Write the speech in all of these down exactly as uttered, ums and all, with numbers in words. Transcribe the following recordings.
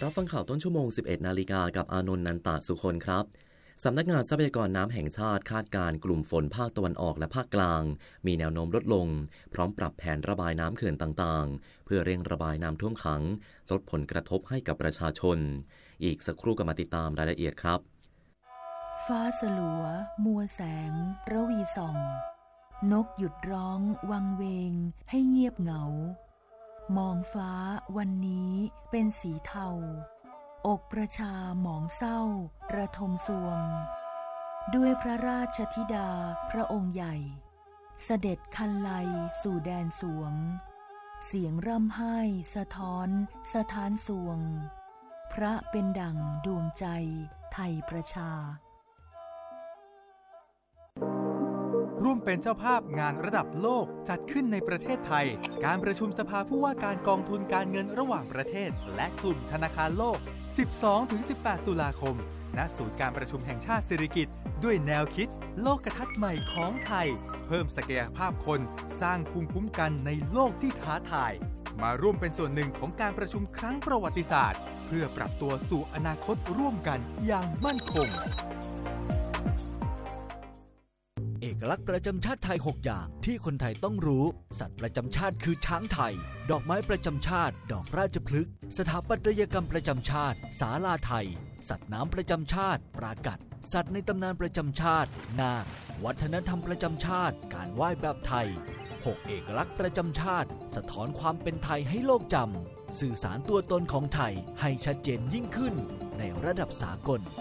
รับฟังข่าวต้นชั่วโมง สิบเอ็ด นาฬิกากับอานนท์ นันตะสุคนครับสำนักงานทรัพยากรน้ำแห่งชาติคาดการณ์กลุ่มฝนภาคตะวันออกและภาคกลางมีแนวโน้มลดลงพร้อมปรับแผนระบายน้ำเขื่อนต่างๆเพื่อเร่งระบายน้ำท่วมขังลดผลกระทบให้กับประชาชนอีกสักครู่ก็มาติดตามรายละเอียดครับฟ้าสลัวมัวแสงระวีส่องนกหยุดร้องวังเวงให้เงียบเหงามองฟ้าวันนี้เป็นสีเทาอกประชาหมองเศร้าระทมสวงด้วยพระราชธิดาพระองค์ใหญ่เสด็จคันไลสู่แดนสวงเสียงร่ำไห้สะท้อนสถานสวงพระเป็นดั่งดวงใจไทยประชาร่วมเป็นเจ้าภาพงานระดับโลกจัดขึ้นในประเทศไทยการประชุมสภาผู้ว่าการกองทุนการเงินระหว่างประเทศและกลุ่มธนาคารโลก สิบสองถึงสิบแปด ตุลาคมณศูนย์การประชุมแห่งชาติสิริกิติ์ด้วยแนวคิดโลกทัศน์ใหม่ของไทยเพิ่มศักยภาพคนสร้างภูมิคุ้มกันในโลกที่ท้าทายมาร่วมเป็นส่วนหนึ่งของการประชุมครั้งประวัติศาสตร์เพื่อปรับตัวสู่อนาคตร่วมกันอย่างมั่นคงเอกลักษณ์ประจำชาติไทยหกอย่างที่คนไทยต้องรู้สัตว์ประจำชาติคือช้างไทยดอกไม้ประจำชาติดอกราชพฤกษ์สถาปัตยกรรมประจำชาติศาลาไทยสัตว์น้ำประจำชาติปรากัดสัตว์ในตำนานประจำชาตินาควัฒนธรรมประจำชาติการไหว้แบบไทยหกเอกลักษณ์ประจำชาติสะท้อนความเป็นไทยให้โลกจำสื่อสารตัวตนของไทยให้ชัดเจนยิ่งขึ้นในระดับสากล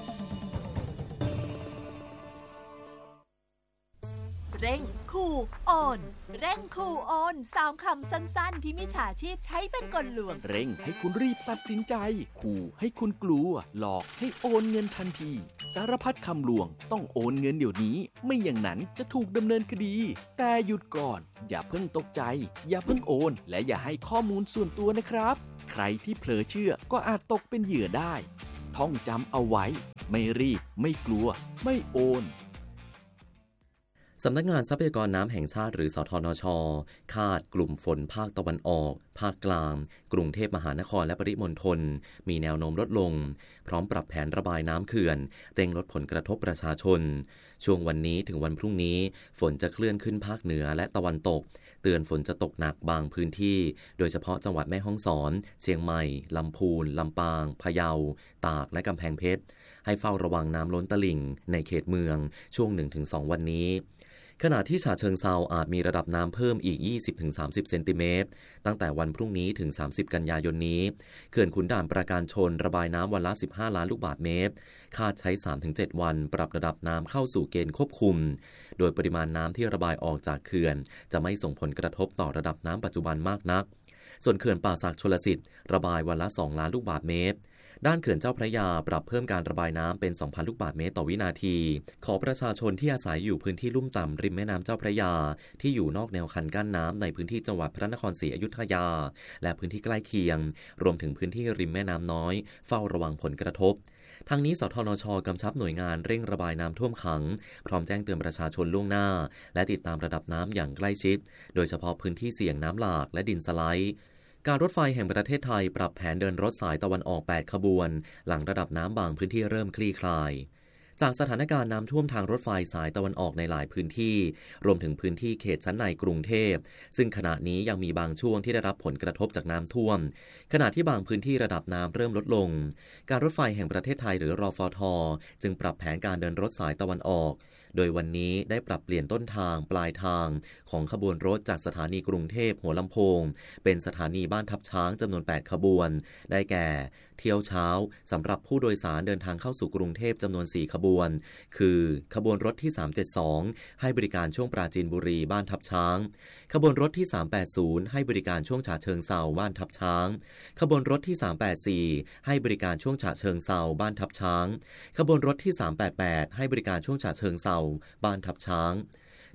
เร่งขู่โอนเร่งขู่โอนสามคำสั้นๆที่มิจฉาชีพใช้เป็นกลลวงเร่งให้คุณรีบตัดสินใจขู่ให้คุณกลัวหลอกให้โอนเงินทันทีสารพัดคำลวงต้องโอนเงินเดี๋ยวนี้ไม่อย่างนั้นจะถูกดำเนินคดีแต่หยุดก่อนอย่าเพิ่งตกใจอย่าเพิ่งโอนและอย่าให้ข้อมูลส่วนตัวนะครับใครที่เผลอเชื่อก็อาจตกเป็นเหยื่อได้ท่องจำเอาไว้ไม่รีบไม่กลัวไม่โอนสำนักงานทรัพยากรน้ำแห่งชาติหรือสทนช.คาดกลุ่มฝนภาคตะวันออกภาคกลางกรุงเทพมหานครและปริมณฑลมีแนวโน้มลดลงพร้อมปรับแผนระบายน้ำเขื่อนเร่งลดผลกระทบประชาชนช่วงวันนี้ถึงวันพรุ่งนี้ฝนจะเคลื่อนขึ้นภาคเหนือและตะวันตกเตือนฝนจะตกหนักบางพื้นที่โดยเฉพาะจังหวัดแม่ฮ่องสอนเชียงใหม่ลำพูนลำปางพะเยาตากและกำแพงเพชรให้เฝ้าระวังน้ำล้นตลิ่งในเขตเมืองช่วง หนึ่งถึงสอง วันนี้ขณะที่ฉะเชิงเทราอาจมีระดับน้ำเพิ่มอีก ยี่สิบถึงสามสิบ เซนติเมตรตั้งแต่วันพรุ่งนี้ถึง สามสิบ กันยายนนี้เขื่อนขุนด่านปราการชนระบายน้ำวันละ สิบห้า ล้านลูกบาศก์เมตรคาดใช้ สามถึงเจ็ด วันปรับระดับน้ำเข้าสู่เกณฑ์ควบคุมโดยปริมาณน้ำที่ระบายออกจากเขื่อนจะไม่ส่งผลกระทบต่อระดับน้ำปัจจุบันมากนักส่วนเขื่อนป่าสักชลสิทธิ์ระบายวันละ สอง ล้านลูกบาศก์เมตรด้านเขื่อนเจ้าพระยาปรับเพิ่มการระบายน้ำเป็น สองพัน ลูกบาศก์เมตรต่อวินาทีขอประชาชนที่อาศัยอยู่พื้นที่ลุ่มต่ำริมแม่น้ำเจ้าพระยาที่อยู่นอกแนวคันกั้นน้ำในพื้นที่จังหวัดพระนครศรีอยุธยาและพื้นที่ใกล้เคียงรวมถึงพื้นที่ริมแม่น้ำน้อยเฝ้าระวังผลกระทบทางนี้สทนช.กำชับหน่วยงานเร่งระบายน้ำท่วมขังพร้อมแจ้งเตือนประชาชนล่วงหน้าและติดตามระดับน้ำอย่างใกล้ชิดโดยเฉพาะพื้นที่เสี่ยงน้ำหลากและดินสไลด์การรถไฟแห่งประเทศไทยปรับแผนเดินรถสายตะวันออกแปดขบวนหลังระดับน้ำบางพื้นที่เริ่มคลี่คลายจากสถานการณ์น้ำท่วมทางรถไฟสายตะวันออกในหลายพื้นที่รวมถึงพื้นที่เขตชั้นในกรุงเทพซึ่งขณะนี้ยังมีบางช่วงที่ได้รับผลกระทบจากน้ำท่วมขณะที่บางพื้นที่ระดับน้ำเริ่มลดลงการรถไฟแห่งประเทศไทยหรือรฟท.จึงปรับแผนการเดินรถสายตะวันออกโดยวันนี้ได้ปรับเปลี่ยนต้นทางปลายทางของขบวนรถจากสถานีกรุงเทพหัวลำโพงเป็นสถานีบ้านทับช้างจำนวนแปดขบวนได้แก่เที่ยวเช้าสำหรับผู้โดยสารเดินทางเข้าสู่กรุงเทพจำนวนสี่ขบวนคือขบวนรถที่สามเจ็ดสองให้บริการช่วงปราจีนบุรีบ้านทับช้างขบวนรถที่สามแปดศูนย์ให้บริการช่วงฉะเชิงเทราบ้านทับช้างขบวนรถที่สามแปดสี่ให้บริการช่วงฉะเชิงเทราบ้านทับช้างขบวนรถที่สามแปดแปดให้บริการช่วงฉะเชิงเทราบ้านทับช้าง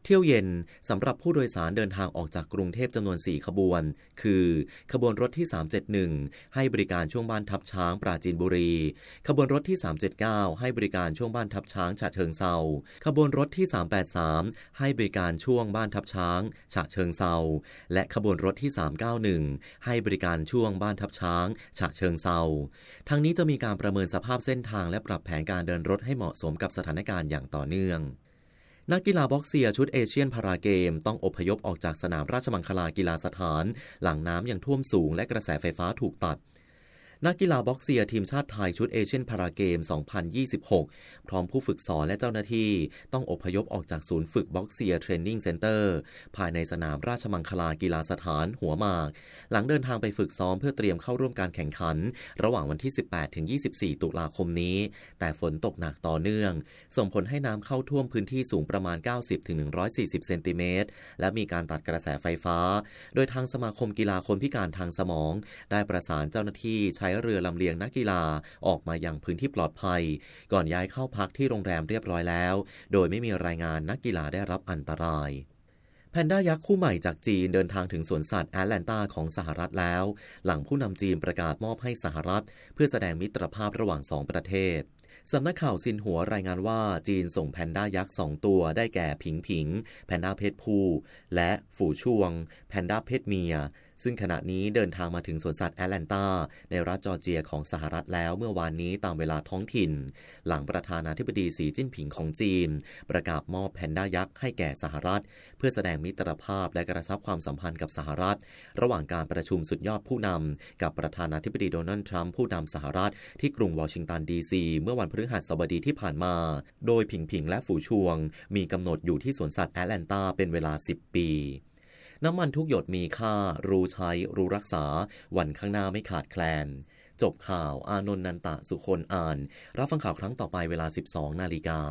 เที่ยวเย็นสำหรับผู้โดยสารเดินทางออกจากกรุงเทพจำนวนสี่ขบวนคือขบวนรถที่สามเจ็ดหนึ่งให้บริการช่วงบ้านทับช้างปราจีนบุรีขบวนรถที่สามเจ็ดเก้าให้บริการช่วงบ้านทับช้างฉะเชิงเทราขบวนรถที่สามแปดสามให้บริการช่วงบ้านทับช้างฉะเชิงเทราและขบวนรถที่สามเก้าหนึ่งให้บริการช่วงบ้านทับช้างฉะเชิงเทราทั้งนี้จะมีการประเมินสภาพเส้นทางและปรับแผนการเดินรถให้เหมาะสมกับสถานการณ์อย่างต่อเนื่องนักกีฬาบ็อกเซียชุดเอเชียนพาราเกมต้องอพยพออกจากสนามราชมังคลากีฬาสถานหลังน้ำยังท่วมสูงและกระแสไฟฟ้าถูกตัดนักกีฬาบ็อกเซียทีมชาติไทยชุดเอเชียนพาราเกม สองพันยี่สิบหก พร้อมผู้ฝึกสอนและเจ้าหน้าที่ต้องอพยพออกจากศูนย์ฝึกบ็อกเซียเทรนนิ่งเซ็นเตอร์ภายในสนามราชมังคลากีฬาสถานหัวหมากหลังเดินทางไปฝึกซ้อมเพื่อเตรียมเข้าร่วมการแข่งขันระหว่างวันที่ สิบแปดถึงยี่สิบสี่ ตุลาคมนี้แต่ฝนตกหนักต่อเนื่องส่งผลให้น้ำเข้าท่วมพื้นที่สูงประมาณ เก้าสิบถึงหนึ่งร้อยสี่สิบ เซนติเมตรและมีการตัดกระแสไฟฟ้าโดยทางสมาคมกีฬาคนพิการทางสมองได้ประสานเจ้าหน้าที่ใช้เรือลำเลียงนักกีฬาออกมายังพื้นที่ปลอดภัยก่อนย้ายเข้าพักที่โรงแรมเรียบร้อยแล้วโดยไม่มีรายงานนักกีฬาได้รับอันตรายแพนด้ายักษ์คู่ใหม่จากจีนเดินทางถึงสวนสัตว์แอตแลนตาของสหรัฐแล้วหลังผู้นำจีนประกาศมอบให้สหรัฐเพื่อแสดงมิตรภาพระหว่างสองประเทศสำนักข่าวซินหัวรายงานว่าจีนส่งแพนด้ายักษ์สองตัวได้แก่ผิงผิงแพนด้าเพศผู้และฝูช่วงแพนด้าเพศเมียซึ่งขณะนี้เดินทางมาถึงสวนสัตว์แอตแลนตาในรัฐจอร์เจียของสหรัฐแล้วเมื่อวานนี้ตามเวลาท้องถิ่นหลังประธานาธิบดีสีจิ้นผิงของจีนประกาศมอบแพนด้ายักษ์ให้แก่สหรัฐเพื่อแสดงมิตรภาพและกระชับความสัมพันธ์กับสหรัฐระหว่างการประชุมสุดยอดผู้นำกับประธานาธิบดีโดนัลด์ทรัมป์ผู้นำสหรัฐที่กรุงวอชิงตันดีซีเมื่อวันพฤหัสบดีที่ผ่านมาโดยผิงผิงและฝูช่วงมีกำหนดอยู่ที่สวนสัตว์แอตแลนตาเป็นเวลาสิบปีน้ำมันทุกหยดมีค่ารู้ใช้รู้รักษาวันข้างหน้าไม่ขาดแคลนจบข่าวอานนท์นันตะสุคนอ่านรับฟังข่าวครั้งต่อไปเวลา สิบสองนาฬิกา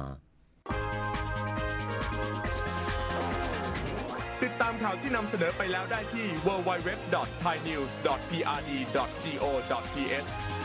ติดตามข่าวที่นำเสนอไปแล้วได้ที่ ดับเบิลยู ดับเบิลยู ดับเบิลยู ดอท ไทยนิวส์ ดอท พี อาร์ ดี ดอท จี โอ ดอท ที เอช